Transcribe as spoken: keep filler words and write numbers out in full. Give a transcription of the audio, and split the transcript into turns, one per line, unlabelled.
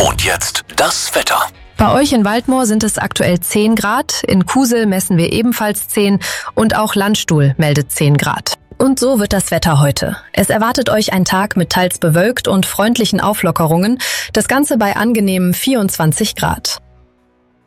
Und jetzt das Wetter.
Bei euch in Waldmoor sind es aktuell zehn Grad, in Kusel messen wir ebenfalls zehn und auch Landstuhl meldet zehn Grad. Und so wird das Wetter heute. Es erwartet euch ein Tag mit teils bewölkt und freundlichen Auflockerungen, das Ganze bei angenehmen vierundzwanzig Grad.